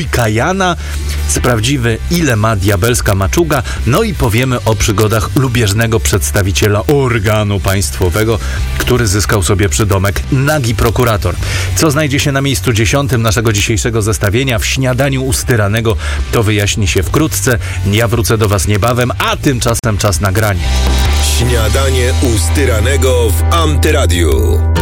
Kajana, sprawdziwy ile ma diabelska maczuga, no i powiemy o przygodach lubieżnego przedstawiciela organu państwowego, który zyskał sobie przydomek Nagi Prokurator. Co znajdzie się na miejscu 10 naszego dzisiejszego zestawienia w śniadaniu u Styranego, to wyjaśni się wkrótce. Ja wrócę do Was niebawem, a tymczasem czas na granie. Śniadanie u Styranego w Antyradiu.